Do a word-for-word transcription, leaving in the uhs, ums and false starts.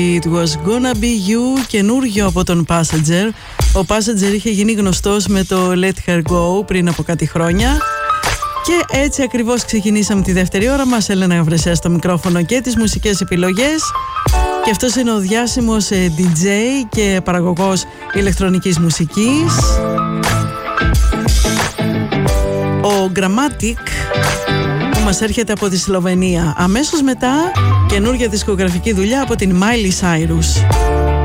It was gonna be you, καινούργιο από τον Passenger. Ο Passenger είχε γίνει γνωστός με το Let Her Go πριν από κάτι χρόνια. Και έτσι ακριβώς ξεκινήσαμε τη δεύτερη ώρα μας. Έλενα Βρεσέα στο μικρόφωνο και τις μουσικές επιλογές. Και αυτός είναι ο διάσημος ντι τζέι και παραγωγός ηλεκτρονικής μουσικής, ο Grammatic, που μας έρχεται από τη Σλοβενία. Αμέσως μετά καινούργια δισκογραφική δουλειά από την Miley Cyrus.